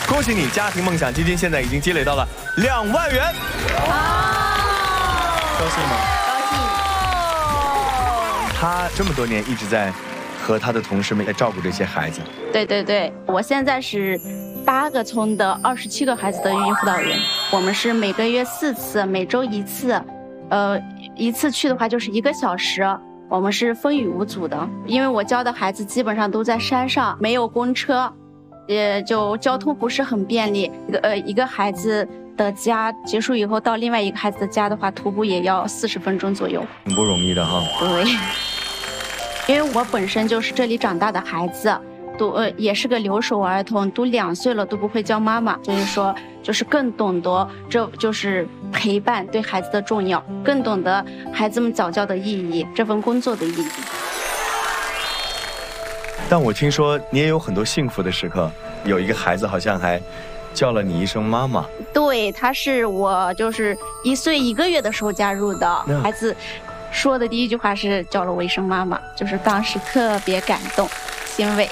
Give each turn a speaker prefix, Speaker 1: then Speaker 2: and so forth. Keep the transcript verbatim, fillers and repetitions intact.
Speaker 1: 恭喜你，家庭梦想基金现在已经积累到了两万元。高兴吗？
Speaker 2: 高兴。
Speaker 1: 他这么多年一直在和他的同事们在照顾这些孩子。
Speaker 2: 对对对，我现在是八个村的二十七个孩子的育婴辅导员，我们是每个月四次，每周一次，呃，一次去的话就是一个小时。我们是风雨无阻的，因为我教的孩子基本上都在山上，没有公车，也就交通不是很便利。一个呃一个孩子的家结束以后，到另外一个孩子的家的话，徒步也要四十分钟左右，
Speaker 1: 挺不容易的哈。
Speaker 2: 对，因为我本身就是这里长大的孩子。都呃也是个留守儿童，都两岁了都不会叫妈妈，所以说就是更懂得这就是陪伴对孩子的重要，更懂得孩子们早教的意义，这份工作的意义。
Speaker 1: 但我听说你也有很多幸福的时刻，有一个孩子好像还叫了你一声妈妈。
Speaker 2: 对，他是我就是一岁一个月的时候加入的，嗯、孩子说的第一句话是叫了我一声妈妈，就是当时特别感动欣慰。